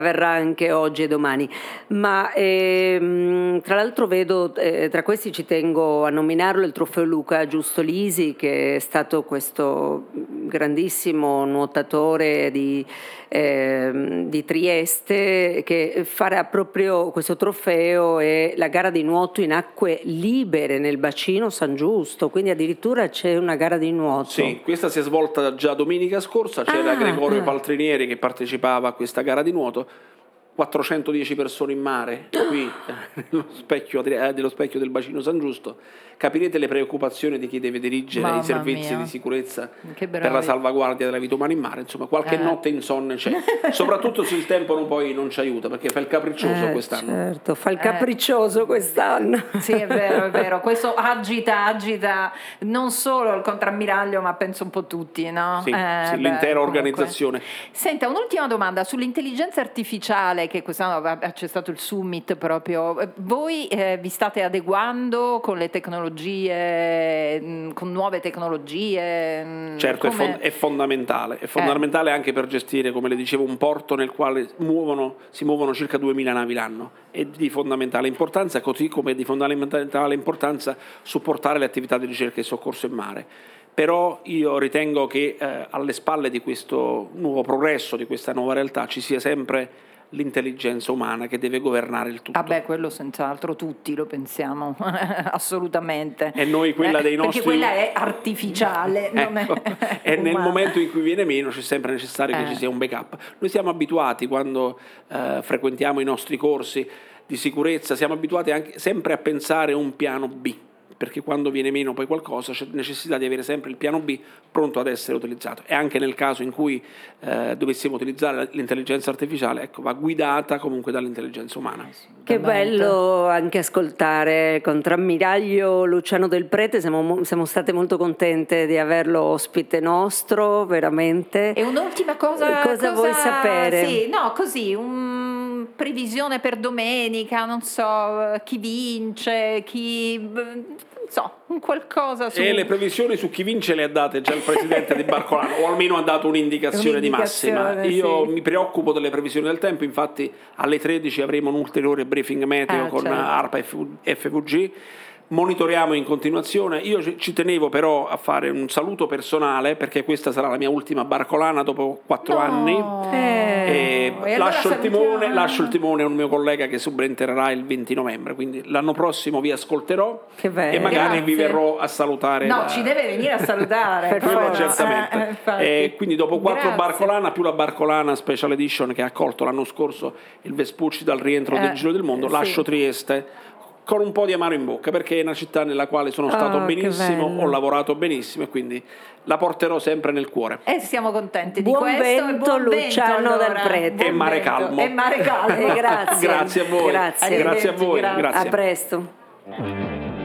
verrà anche oggi e domani. Ma tra l'altro vedo, tra questi ci tengo a nominarlo, il trofeo Luca Giustolisi, che è stato questo grandissimo nuotatore di Trieste, che farà proprio questo trofeo e la gara di nuoto in acque libere nel bacino San Giusto, quindi addirittura c'è una gara di nuoto. Sì, questa si è svolta già domenica scorsa, c'era Gregorio Paltrinieri che partecipava a questa gara di nuoto. 410 persone in mare, qui dello specchio del bacino San Giusto. Capirete le preoccupazioni di chi deve dirigere i servizi di sicurezza per la salvaguardia della vita umana in mare. Insomma, qualche notte insonne c'è, soprattutto se il tempo poi non ci aiuta, perché fa il capriccioso quest'anno. Certo, fa il capriccioso quest'anno. Sì, è vero. Questo agita non solo il contrammiraglio, ma penso un po' tutti, no? Sì, l'intera organizzazione. Senta, un'ultima domanda sull'intelligenza artificiale, che quest'anno c'è stato il summit proprio. Voi vi state adeguando con le tecnologie, con nuove tecnologie? Certo, è fondamentale anche per gestire, come le dicevo, un porto nel quale si muovono circa 2000 navi l'anno. È di fondamentale importanza, così come è di fondamentale importanza supportare le attività di ricerca e soccorso in mare. Però io ritengo che alle spalle di questo nuovo progresso, di questa nuova realtà, ci sia sempre l'intelligenza umana che deve governare il tutto. Quello senz'altro, tutti lo pensiamo, assolutamente. E noi quella dei nostri... Perché quella è artificiale. E nel momento in cui viene meno c'è sempre necessario che ci sia un backup. Noi siamo abituati, quando frequentiamo i nostri corsi di sicurezza, siamo abituati anche sempre a pensare un piano B, perché quando viene meno poi qualcosa c'è necessità di avere sempre il piano B pronto ad essere utilizzato, e anche nel caso in cui dovessimo utilizzare l'intelligenza artificiale, va guidata comunque dall'intelligenza umana. Che bello anche ascoltare Contrammiraglio Luciano Del Prete, siamo state molto contente di averlo ospite nostro, veramente. E un'ultima cosa vuoi sapere? Sì, no, così, previsione per domenica, non so, chi vince, qualcosa su... E le previsioni su chi vince le ha date già il presidente di Barcolano, o almeno ha dato un'indicazione di massima. Io mi preoccupo delle previsioni del tempo, infatti alle 13 avremo un ulteriore briefing meteo con ARPA e FVG. Monitoriamo in continuazione. Io ci tenevo però a fare un saluto personale, perché questa sarà la mia ultima Barcolana dopo 4 anni. Lascio il timone a un mio collega che subentrerà il 20 novembre, quindi l'anno prossimo vi ascolterò e magari vi verrò a salutare. No, ci deve venire a salutare. Per quello certamente. Quindi dopo 4 Barcolana più la Barcolana Special Edition che ha accolto l'anno scorso il Vespucci dal rientro del Giro del Mondo, lascio Trieste con un po' di amaro in bocca, perché è una città nella quale sono stato benissimo, ho lavorato benissimo, e quindi la porterò sempre nel cuore. E siamo contenti buon di questo. Vento, Luciano Del Prete. E mare calmo. Grazie. Grazie a voi. Grazie a voi. Grazie. A presto.